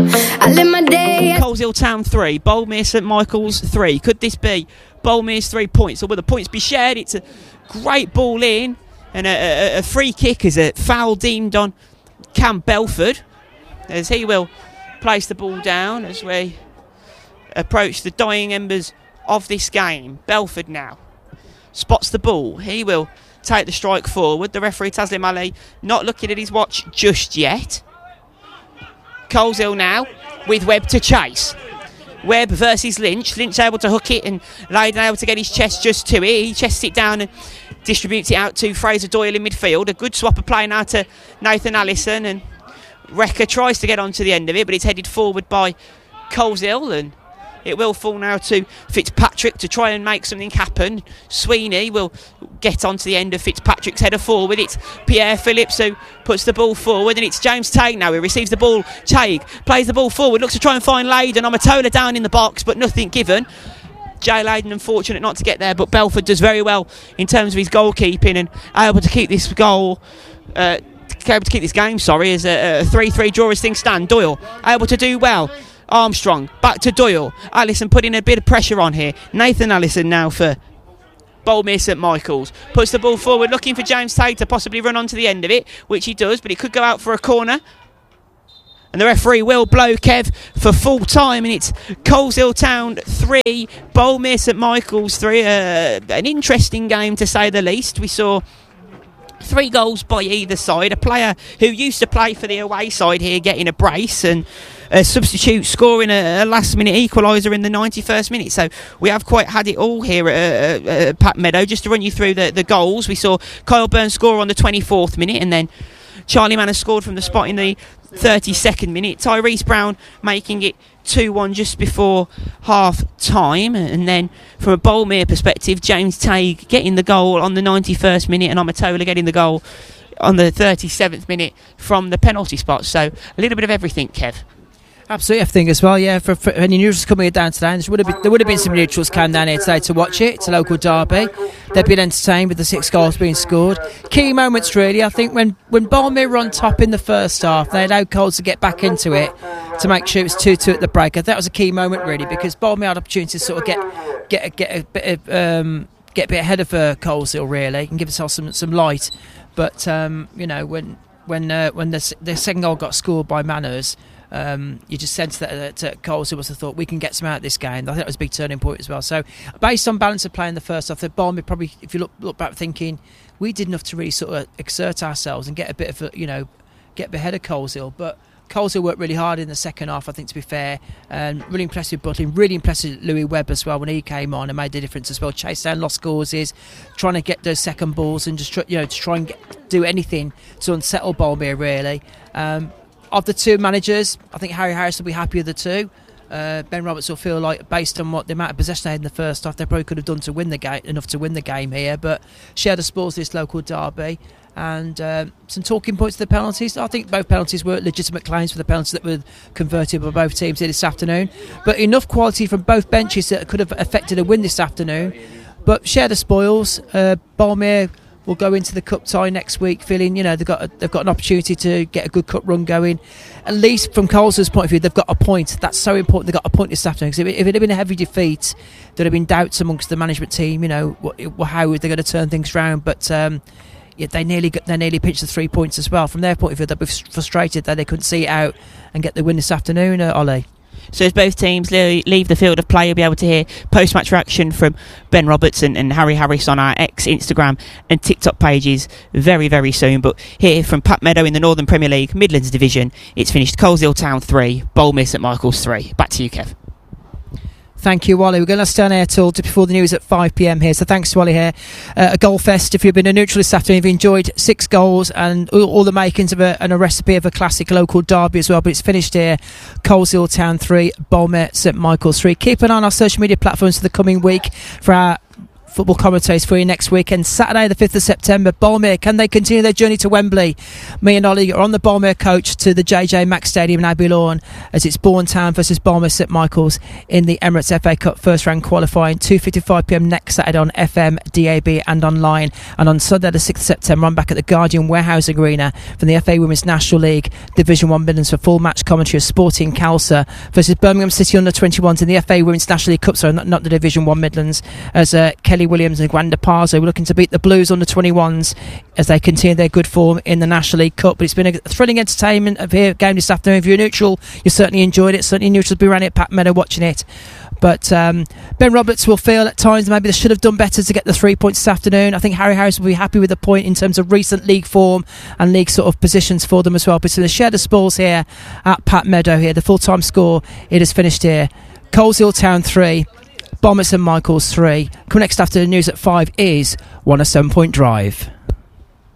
I live my day. Coleshill Town 3, Boldmere St Michael's 3. Could this be Boldmere's 3 points, or will the points be shared? It's a great ball in, and a free kick is a foul deemed on Cam Belford, as he will place the ball down as we approach the dying embers of this game. Belford now spots the ball. He will take the strike forward. The referee Taslim Ali not looking at his watch just yet. Coleshill now with Webb to chase. Webb versus Lynch. Lynch able to hook it, and Leyden able to get his chest just to it. He chests it down and distributes it out to Fraser Doyle in midfield. A good swap of play now to Nathan Allison, and Wrecker tries to get onto the end of it, but it's headed forward by Coleshill, and it will fall now to Fitzpatrick to try and make something happen. Sweeney will get onto the end of Fitzpatrick's header forward. It's Pierre Phillips who puts the ball forward, and it's James Tague now who receives the ball. Tague plays the ball forward, looks to try and find Leyden. Amatola down in the box, but nothing given. Jay Leyden unfortunate not to get there, but Belford does very well in terms of his goalkeeping and able to keep this game, as a 3-3 draw as things stand. Doyle able to do well. Armstrong back to Doyle. Allison putting a bit of pressure on here. Nathan Allison now for Boldmere St Michael's puts the ball forward, looking for James Tague to possibly run onto the end of it, which he does, but it could go out for a corner, and the referee will blow Kev for full time, and it's Coleshill Town 3, Boldmere St Michael's 3. An interesting game to say the least. We saw 3 goals by either side. A player who used to play for the away side here getting a brace, and a substitute scoring a last-minute equaliser in the 91st minute. So we have quite had it all here at Pat Meadow. Just to run you through the goals, we saw Kyle Burns score on the 24th minute, and then Charlie Manor scored from the spot in the 32nd minute. Tyrese Brown making it 2-1 just before half-time. And then from a Boldmere perspective, James Tague getting the goal on the 91st minute, and Amatola getting the goal on the 37th minute from the penalty spot. So a little bit of everything, Kev. Absolutely everything as well, yeah. For any neutrals coming down today, there would have been some neutrals came down here today to watch it. It's a local derby. They've been entertained with the 6 goals being scored. Key moments, really. I think when Boldmere were on top in the first half, they allowed Coles to get back into it to make sure it was 2-2 at the break. I think that was a key moment, really, because Boldmere had opportunity to sort of get a bit ahead of Coleshill, really, and give themselves some light. But when the second goal got scored by Manners, you just sense that Coleshill must have thought we can get some out of this game. I think that was a big turning point as well. So based on balance of play in the first half, the Boldmere probably, if you look back thinking, we did enough to really sort of exert ourselves and get a bit of get ahead of Coleshill. But Coleshill worked really hard in the second half, I think, to be fair, and really impressed with Butlin, really impressed with Louis Webb as well when he came on and made the difference as well. Chased down lost causes, trying to get those second balls and just to try and do anything to unsettle Boldmere, really. Of the 2 managers, I think Harry Harris will be happy with the 2. Ben Roberts will feel like, based on the amount of possession they had in the first half, they probably could have done to win the game, enough to win the game here. But share the spoils of this local derby, and some talking points to the penalties. I think both penalties were legitimate claims for the penalties that were converted by both teams here this afternoon. But enough quality from both benches that could have affected a win this afternoon. But share the spoils. Boldmere will go into the cup tie next week feeling, they've got an opportunity to get a good cup run going. At least from Coleshill's point of view, they've got a point. That's so important. They've got a point this afternoon. Because if it had been a heavy defeat, there'd have been doubts amongst the management team. How they're going to turn things round. But they nearly pinched the 3 points as well. From their point of view, they'll be frustrated that they couldn't see it out and get the win this afternoon. Ollie. So as both teams leave the field of play, you'll be able to hear post-match reaction from Ben Roberts and Harry Harris on our X, Instagram and TikTok pages very, very soon. But here from Pat Meadow in the Northern Premier League, Midlands Division, it's finished Coleshill Town 3, Boldmere St Michael's 3. Back to you, Kev. Thank you, Wally. We're going to stay on air till before the news at 5 p.m. here. So thanks to Wally here. A goal fest. If you've been a neutral this afternoon, you've enjoyed 6 goals and all the makings of a recipe of a classic local derby as well. But it's finished here. Coleshill Town 3, Boldmere St Michael's 3. Keep an eye on our social media platforms for the coming week for our football commentators for you next weekend. Saturday the 5th of September, Bournemouth, can they continue their journey to Wembley? Me and Ollie are on the Bournemouth coach to the JJ Mack Stadium in Abbey Lawn as it's Bourne Town versus Bournemouth St Michael's in the Emirates FA Cup first round qualifying. 2:55pm next Saturday on FM, DAB and online. And on Sunday the 6th of September, I'm back at the Guardian Warehouse Arena from the FA Women's National League Division 1 Midlands for full match commentary of Sporting Calcer versus Birmingham City under-21s in the FA Women's National League Cup, sorry, not the Division 1 Midlands, as Kelly Williams and Gwanda Parzo were looking to beat the Blues under-21s as they continue their good form in the National League Cup. But it's been a thrilling entertainment of here game this afternoon. If you're neutral, you certainly enjoyed it. Certainly neutrals will be around at Pat Meadow watching it. But Ben Roberts will feel at times maybe they should have done better to get the 3 points this afternoon. I think Harry Harris will be happy with the point in terms of recent league form and league sort of positions for them as well. But so they share the spoils here at Pat Meadow here. The full-time score, it is finished here. Coleshill Town 3, Bournemouth St Michael's 3. Coming next after the news at 5 is 107 Point Drive.